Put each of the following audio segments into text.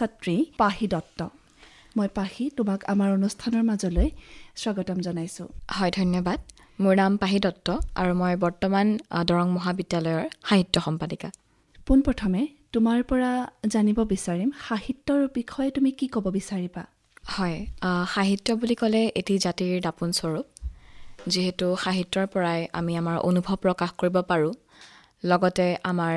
ছাত্ৰী পাহি দত্ত। মই পাহি, তোমাক আমাৰ অনুষ্ঠানৰ মাজলৈ স্বাগতম জনাইছোঁ। হয়, ধন্যবাদ। মোৰ নাম পাহি দত্ত আৰু মই বৰ্তমান দৰং মহাবিদ্যালয়ৰ সাহিত্য সম্পাদিকা। পোনপ্ৰথমে তোমাৰ পৰা জানিব বিচাৰিম, সাহিত্যৰ বিষয়ে তুমি কি ক'ব বিচাৰিবা? হয়, সাহিত্য বুলি ক'লে এটি জাতিৰ দাপোন স্বৰূপ। যিহেতু সাহিত্যৰ পৰাই আমি আমাৰ অনুভৱ প্ৰকাশ কৰিব পাৰোঁ, লগতে আমাৰ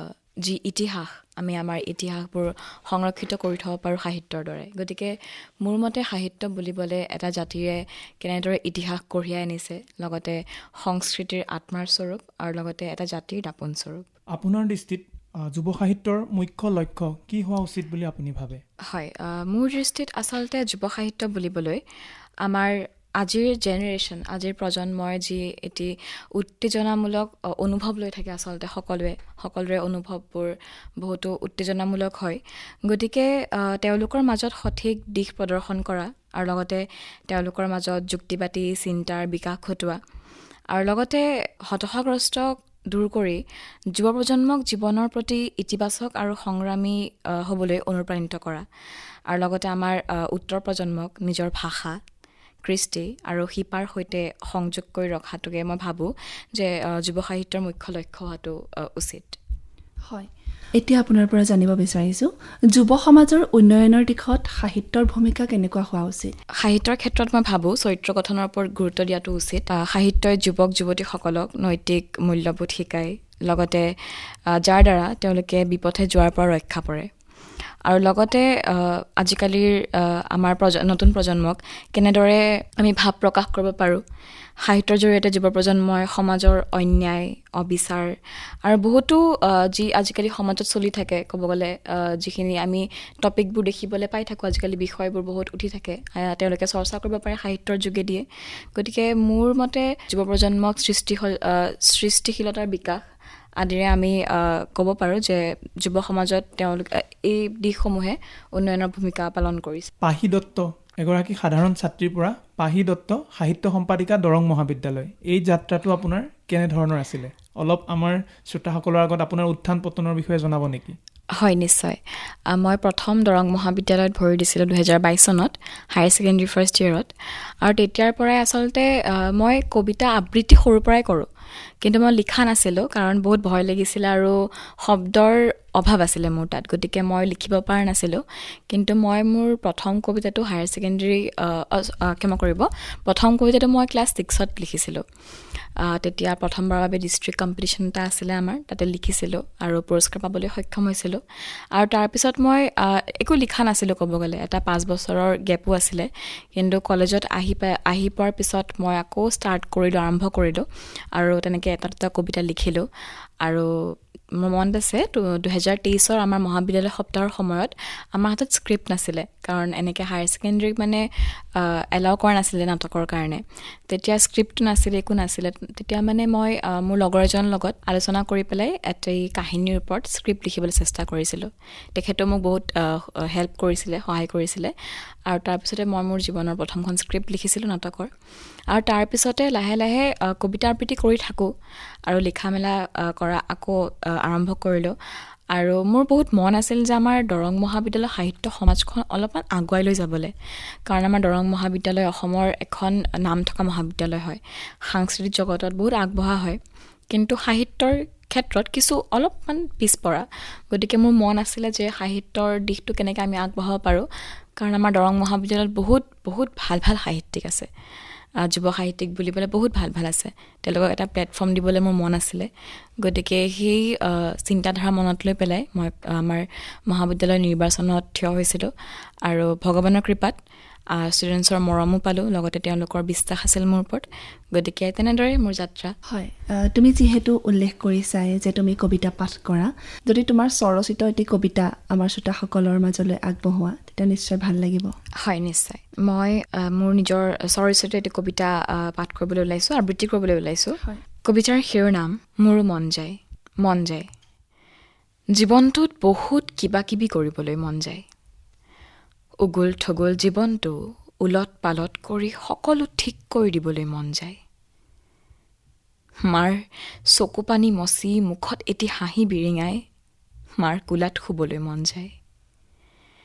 যি ইতিহাস, আমি আমাৰ ইতিহাসবোৰ সংৰক্ষিত কৰি থ'ব পাৰোঁ সাহিত্যৰ দৰে। গতিকে মোৰ মতে সাহিত্য বুলিবলৈ এটা জাতিৰে কেনেদৰে ইতিহাস কঢ়িয়াই আনিছে, লগতে সংস্কৃতিৰ আত্মাৰ স্বৰূপ আৰু লগতে এটা জাতিৰ দাপোন স্বৰূপ। আপোনাৰ দৃষ্টিত যুৱ সাহিত্যৰ মুখ্য লক্ষ্য কি হোৱা উচিত বুলি আপুনি ভাবে? হয়, মোৰ দৃষ্টিত আচলতে যুৱ সাহিত্য বুলিবলৈ আমাৰ আজিৰ জেনেৰেশ্যন, আজিৰ প্ৰজন্মৰ যি এটি উত্তেজনামূলক অনুভৱ লৈ থাকে, আচলতে সকলোৰে অনুভৱবোৰ বহুতো উত্তেজনামূলক হয়। গতিকে তেওঁলোকৰ মাজত সঠিক দিশ প্ৰদৰ্শন কৰা আৰু লগতে তেওঁলোকৰ মাজত যুক্তিবাদী চিন্তাৰ বিকাশ ঘটোৱা আৰু লগতে হতাশাগ্ৰস্তক দূৰ কৰি যুৱ প্ৰজন্মক জীৱনৰ প্ৰতি ইতিবাচক আৰু সংগ্ৰামী হ'বলৈ অনুপ্ৰাণিত কৰা আৰু লগতে আমাৰ উত্তৰ প্ৰজন্মক নিজৰ ভাষা, কৃষ্টি আৰু শিপাৰ সৈতে সংযোগ কৰি ৰখাটোকে মই ভাবোঁ যে যুৱ সাহিত্যৰ মুখ্য লক্ষ্য হোৱাটো উচিত। হয়, এতিয়া আপোনাৰ পৰা জানিব বিচাৰিছোঁ, যুৱ সমাজৰ উন্নয়নৰ দিশত সাহিত্যৰ ভূমিকা কেনেকুৱা হোৱা উচিত? সাহিত্যৰ ক্ষেত্ৰত মই ভাবোঁ চৰিত্ৰ গঠনৰ ওপৰত গুৰুত্ব দিয়াটো উচিত। সাহিত্যই যুৱক যুৱতীসকলক নৈতিক মূল্যবোধ শিকায়, লগতে যাৰ দ্বাৰা তেওঁলোকে বিপথে যোৱাৰ পৰা ৰক্ষা পৰে আৰু লগতে আজিকালিৰ আমাৰ নতুন প্ৰজন্মক কেনেদৰে আমি ভাৱ প্ৰকাশ কৰিব পাৰোঁ। সাহিত্যৰ জৰিয়তে যুৱ প্ৰজন্মই সমাজৰ অন্যায়, অবিচাৰ আৰু বহুতো যি আজিকালি সমাজত চলি থাকে, ক'ব গ'লে যিখিনি আমি টপিকবোৰ দেখিবলৈ পাই থাকোঁ, আজিকালি বিষয়বোৰ বহুত উঠি থাকে, তেওঁলোকে চৰ্চা কৰিব পাৰে সাহিত্যৰ যোগেদিয়ে। গতিকে মোৰ মতে যুৱ প্ৰজন্মক সৃষ্টিশীলতাৰ বিকাশ আদিৰে আমি ক'ব পাৰোঁ যে যুৱ সমাজত তেওঁলোক এই দিশসমূহে উন্নয়নৰ ভূমিকা পালন কৰিছে। পাহি দত্ত এগৰাকী সাধাৰণ ছাত্ৰীৰ পৰা পাহি দত্ত সাহিত্য সম্পাদিকা দৰং মহাবিদ্যালয়, এই যাত্ৰাটো আপোনাৰ কেনেধৰণৰ আছিলে? অলপ আমাৰ শ্ৰোতাসকলৰ আগত আপোনাৰ উত্থান পতনৰ বিষয়ে জনাব নেকি? হয়, নিশ্চয়। মই প্ৰথম দৰং মহাবিদ্যালয়ত ভৰি দিছিলোঁ 2022 চনত, হায়াৰ ছেকেণ্ডেৰী ফাৰ্ষ্ট ইয়েৰত। আৰু তেতিয়াৰ পৰাই আচলতে মই কবিতা আবৃত্তি সৰুৰ পৰাই কৰোঁ, কিন্তু মই লিখা নাছিলোঁ কাৰণ বহুত ভয় লাগিছিলে আৰু শব্দৰ অভাৱ আছিলে মোৰ তাত। গতিকে মই লিখিব পৰা নাছিলোঁ। কিন্তু মই মোৰ প্ৰথম কবিতাটো প্ৰথম কবিতাটো মই ক্লাছ 6ত লিখিছিলোঁ। তেতিয়া প্ৰথমবাৰৰ বাবে ডিষ্ট্ৰিক্ট কম্পিটিশ্যন এটা আছিলে আমাৰ, তাতে লিখিছিলোঁ আৰু পুৰস্কাৰ পাবলৈ সক্ষম হৈছিলোঁ। আৰু তাৰপিছত মই একো লিখা নাছিলোঁ, ক'ব গ'লে এটা 5 বছৰৰ গেপো আছিলে। কিন্তু কলেজত আহি পোৱাৰ পিছত মই আকৌ আৰম্ভ কৰিলোঁ আৰু তেনেকৈ এটা দুটা কবিতা লিখিলোঁ। আৰু মোৰ মনত আছে 2023 আমাৰ মহাবিদ্যালয় সপ্তাহৰ সময়ত আমাৰ হাতত স্ক্ৰিপ্ট নাছিলে, কাৰণ এনেকৈ হায়াৰ ছেকেণ্ডেৰীক এলাউ কৰা নাছিলে নাটকৰ কাৰণে। তেতিয়া স্ক্ৰিপ্ট নাছিলে, একো নাছিলে। তেতিয়া মই মোৰ লগৰ এজনৰ লগত আলোচনা কৰি পেলাই এটি কাহিনীৰ ওপৰত স্ক্ৰিপ্ট লিখিবলৈ চেষ্টা কৰিছিলোঁ। তেখেতেও মোক বহুত হেল্প কৰিছিলে, সহায় কৰিছিলে। আৰু তাৰপিছতে মই মোৰ জীৱনৰ প্ৰথমখন স্ক্ৰিপ্ট লিখিছিলোঁ নাটকৰ। আৰু তাৰপিছতে লাহে লাহে কবিতা আবৃত্তি কৰি থাকোঁ আৰু লিখা মেলা কৰা আকৌ আৰম্ভ কৰিলোঁ। আৰু মোৰ বহুত মন আছিল যে আমাৰ দৰং মহাবিদ্যালয় সাহিত্য সমাজখন অলপমান আগুৱাই লৈ যাবলৈ, কাৰণ আমাৰ দৰং মহাবিদ্যালয় অসমৰ এখন নাম থকা মহাবিদ্যালয় হয়, সাংস্কৃতিক জগতত বহুত আগবঢ়া হয়, কিন্তু সাহিত্যৰ ক্ষেত্ৰত অলপমান পিছপৰা। গতিকে মোৰ মন আছিলে যে সাহিত্যৰ দিশটো কেনেকৈ আমি আগবঢ়াব পাৰোঁ, কাৰণ আমাৰ দৰং মহাবিদ্যালয়ত বহুত বহুত ভাল ভাল সাহিত্যিক আছে, যুৱ সাহিত্যিক বুলিবলৈ বহুত ভাল ভাল আছে। তেওঁলোকক এটা প্লেটফৰ্ম দিবলৈ মোৰ মন আছিলে। গতিকে সেই চিন্তাধাৰা মনত লৈ পেলাই মই আমাৰ মহাবিদ্যালয় নিৰ্বাচনত থিয় হৈছিলোঁ আৰু ভগৱানৰ কৃপাত ষ্টুডেণ্টছৰ মৰমো পালোঁ, লগতে তেওঁলোকৰ বিশ্বাস আছিল মোৰ ওপৰত। গতিকে তেনেদৰে মোৰ যাত্ৰা। হয়, তুমি যিহেতু উল্লেখ কৰিছাই যে তুমি কবিতা পাঠ কৰা, যদি তোমাৰ স্বৰচিত এটি কবিতা আমাৰ শ্ৰোতাসকলৰ মাজলৈ আগবঢ়োৱা তেতিয়া নিশ্চয় ভাল লাগিব। হয়, নিশ্চয়। মই মোৰ নিজৰ স্বৰচিত এটি কবিতা পাঠ কৰিবলৈ ওলাইছোঁ, আবৃত্তি কৰিবলৈ ওলাইছোঁ। কবিতাৰ শিৰোনাম মোৰো মন যায়। মন যায়, জীৱনটোত বহুত কিবা কিবি কৰিবলৈ মন যায়। উগুল থগুল জীৱনটো উলট পালট কৰি সকলো ঠিক কৰি দিবলৈ মন যায়। মাৰ চকু পানী মচি মুখত এটি হাঁহি বিৰিঙাই মাৰ কোলাত শুবলৈ মন যায়।